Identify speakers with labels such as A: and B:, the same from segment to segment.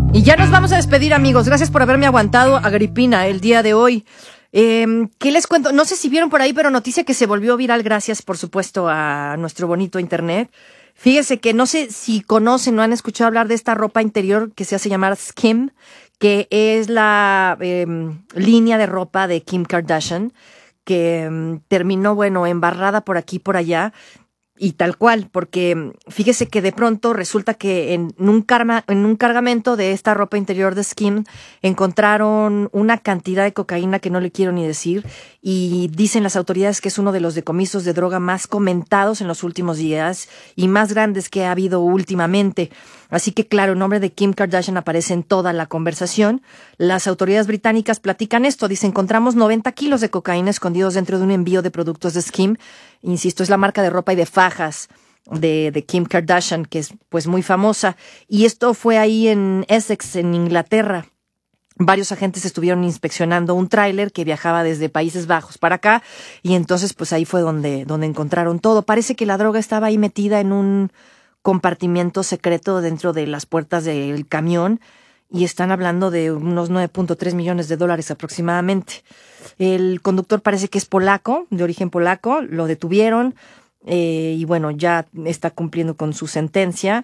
A: Y ya nos vamos a despedir, amigos. Gracias por haberme aguantado, Agripina, el día de hoy. ¿Qué les cuento? No sé si vieron por ahí, pero noticia que se volvió viral gracias, por supuesto, a nuestro bonito internet. Fíjese que no sé si conocen o han escuchado hablar de esta ropa interior que se hace llamar Skims, que es la línea de ropa de Kim Kardashian, que terminó, bueno, embarrada por aquí y por allá. Y tal cual, porque fíjese que de pronto resulta que en un cargamento de esta ropa interior de Skims encontraron una cantidad de cocaína que no le quiero ni decir, y dicen las autoridades que es uno de los decomisos de droga más comentados en los últimos días y más grandes que ha habido últimamente. Así que claro, el nombre de Kim Kardashian aparece en toda la conversación. Las autoridades británicas platican esto. Dice, encontramos 90 kilos de cocaína escondidos dentro de un envío de productos de Skims. Insisto, es la marca de ropa y de fajas de Kim Kardashian, que es pues muy famosa. Y esto fue ahí en Essex, en Inglaterra. Varios agentes estuvieron inspeccionando un tráiler que viajaba desde Países Bajos para acá, y entonces pues ahí fue donde encontraron todo. Parece que la droga estaba ahí metida en un compartimiento secreto dentro de las puertas del camión, y están hablando de unos 9.3 millones de dólares aproximadamente. El conductor parece que es polaco, de origen polaco, lo detuvieron, y bueno, ya está cumpliendo con su sentencia.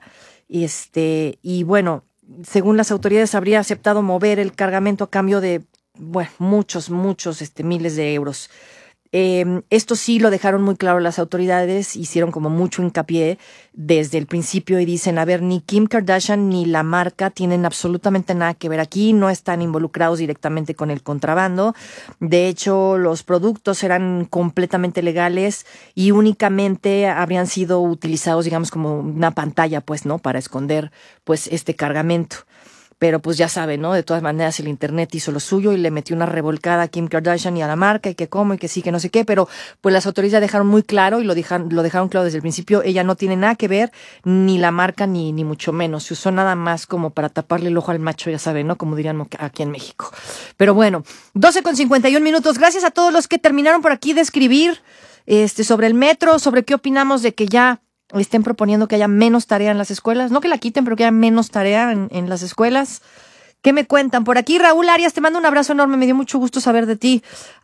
A: Y bueno, según las autoridades habría aceptado mover el cargamento a cambio de, bueno, muchos, miles de euros. Esto sí lo dejaron muy claro las autoridades, hicieron como mucho hincapié desde el principio y dicen, a ver, ni Kim Kardashian ni la marca tienen absolutamente nada que ver aquí, no están involucrados directamente con el contrabando. De hecho, los productos eran completamente legales y únicamente habrían sido utilizados, digamos, como una pantalla, pues, ¿no?, para esconder, pues, este cargamento. Pero pues ya saben, ¿no? De todas maneras el internet hizo lo suyo y le metió una revolcada a Kim Kardashian y a la marca, y que cómo, y que sí, que no sé qué, pero pues las autoridades dejaron muy claro y lo dejaron claro desde el principio, ella no tiene nada que ver, ni la marca, ni mucho menos. Se usó nada más como para taparle el ojo al macho, ya saben, ¿no? Como dirían aquí en México. Pero bueno, 12:51. Gracias a todos los que terminaron por aquí de escribir sobre el metro, sobre qué opinamos de que ya estén proponiendo que haya menos tarea en las escuelas. No que la quiten, pero que haya menos tarea en las escuelas. ¿Qué me cuentan? Por aquí, Raúl Arias, te mando un abrazo enorme. Me dio mucho gusto saber de ti.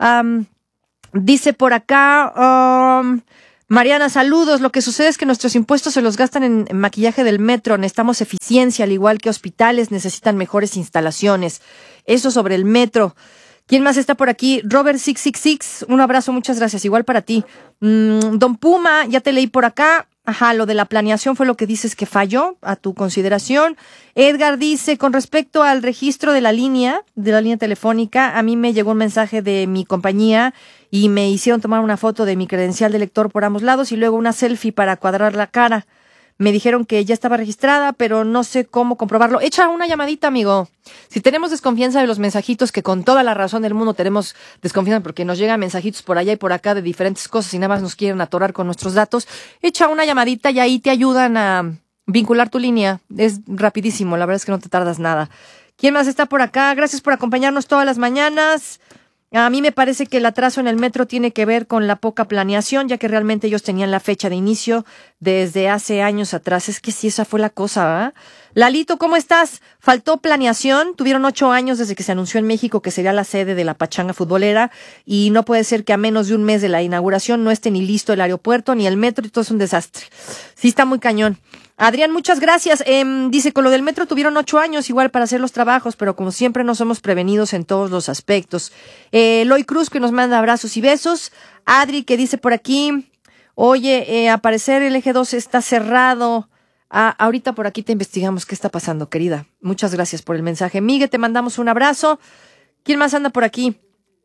A: Dice por acá, Mariana, saludos. Lo que sucede es que nuestros impuestos se los gastan en maquillaje del metro. Necesitamos eficiencia, al igual que hospitales necesitan mejores instalaciones. Eso sobre el metro. ¿Quién más está por aquí? Robert 666, un abrazo, muchas gracias. Igual para ti. Don Puma, ya te leí por acá. Ajá, lo de la planeación fue lo que dices que falló, a tu consideración. Edgar dice, con respecto al registro de la línea telefónica, a mí me llegó un mensaje de mi compañía y me hicieron tomar una foto de mi credencial de lector por ambos lados y luego una selfie para cuadrar la cara. Me dijeron que ya estaba registrada, pero no sé cómo comprobarlo. Echa una llamadita, amigo. Si tenemos desconfianza de los mensajitos, que con toda la razón del mundo tenemos desconfianza porque nos llegan mensajitos por allá y por acá de diferentes cosas y nada más nos quieren atorar con nuestros datos, echa una llamadita y ahí te ayudan a vincular tu línea. Es rapidísimo, la verdad es que no te tardas nada. ¿Quién más está por acá? Gracias por acompañarnos todas las mañanas. A mí me parece que el atraso en el metro tiene que ver con la poca planeación, ya que realmente ellos tenían la fecha de inicio desde hace años atrás. Es que sí, esa fue la cosa, ¿verdad? Lalito, ¿cómo estás? ¿Faltó planeación? Tuvieron 8 años desde que se anunció en México que sería la sede de la pachanga futbolera y no puede ser que a menos de un mes de la inauguración no esté ni listo el aeropuerto ni el metro y todo es un desastre. Sí, está muy cañón. Adrián, muchas gracias. Dice, con lo del metro tuvieron 8 años igual para hacer los trabajos, pero como siempre no somos prevenidos en todos los aspectos. Eloy Cruz, que nos manda abrazos y besos. Adri, que dice por aquí, oye, a parecer el eje 2 está cerrado. Ahorita por aquí te investigamos qué está pasando, querida. Muchas gracias por el mensaje. Miguel, te mandamos un abrazo. ¿Quién más anda por aquí?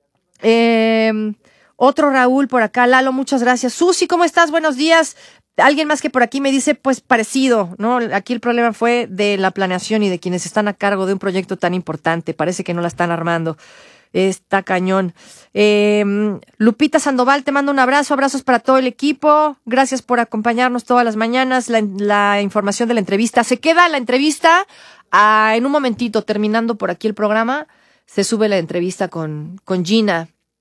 A: Otro Raúl por acá. Lalo, muchas gracias. Susi, ¿cómo estás? Buenos días. Alguien más que por aquí me dice, pues parecido, ¿no? Aquí el problema fue de la planeación y de quienes están a cargo de un proyecto tan importante. Parece que no la están armando. Está cañón. Lupita Sandoval, te mando un abrazo. Abrazos para todo el equipo. Gracias por acompañarnos todas las mañanas. La información de la entrevista. Se queda la entrevista en un momentito, terminando por aquí el programa. Se sube la entrevista con Gina.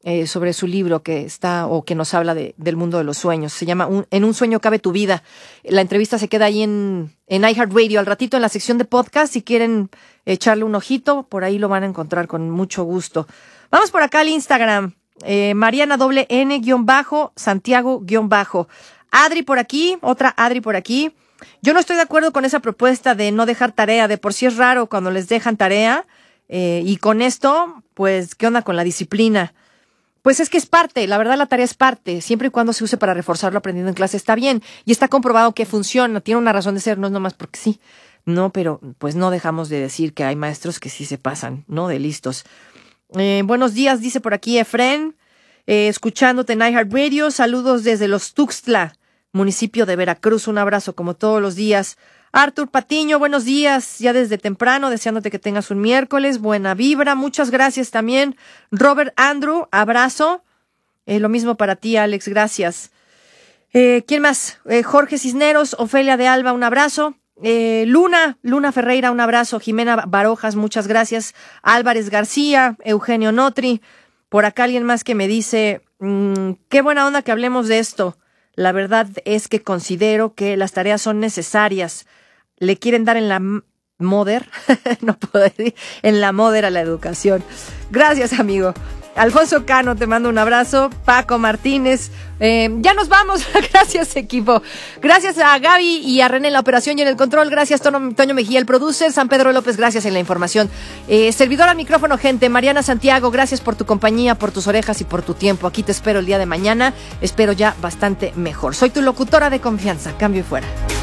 A: sobre su libro que nos habla del mundo de los sueños. Se llama En un sueño cabe tu vida. La entrevista se queda ahí en iHeartRadio. Al ratito en la sección de podcast, si quieren echarle un ojito, por ahí lo van a encontrar con mucho gusto. Vamos por acá al Instagram. Mariana _N_ Santiago _ Adri por aquí, otra Adri por aquí. Yo no estoy de acuerdo con esa propuesta de no dejar tarea. De por sí es raro cuando les dejan tarea. Y con esto, pues, ¿qué onda con la disciplina? Pues es que es parte, la verdad la tarea es parte, siempre y cuando se use para reforzar lo aprendido en clase está bien, y está comprobado que funciona, tiene una razón de ser, no es nomás porque sí, no, pero pues no dejamos de decir que hay maestros que sí se pasan, ¿no? De listos. Buenos días, dice por aquí Efren, escuchándote en iHeartRadio, saludos desde Los Tuxtla, municipio de Veracruz, un abrazo como todos los días. Artur Patiño, buenos días, ya desde temprano, deseándote que tengas un miércoles, buena vibra, muchas gracias también. Robert Andrew, abrazo, lo mismo para ti, Alex, gracias. ¿Quién más? Jorge Cisneros, Ofelia de Alba, un abrazo. Luna Ferreira, un abrazo. Jimena Barojas, muchas gracias. Álvarez García, Eugenio Notri, por acá alguien más que me dice, qué buena onda que hablemos de esto. La verdad es que considero que las tareas son necesarias. Le quieren dar en la moder, no puedo decir, en la moder a la educación. Gracias, amigo. Alfonso Cano, te mando un abrazo. Paco Martínez, ya nos vamos. Gracias, equipo. Gracias a Gaby y a René en la operación y en el control. Gracias, Toño Mejía, el producer. San Pedro López, gracias en la información. Servidor al micrófono, gente. Mariana Santiago, gracias por tu compañía, por tus orejas y por tu tiempo. Aquí te espero el día de mañana. Espero ya bastante mejor. Soy tu locutora de confianza. Cambio y fuera.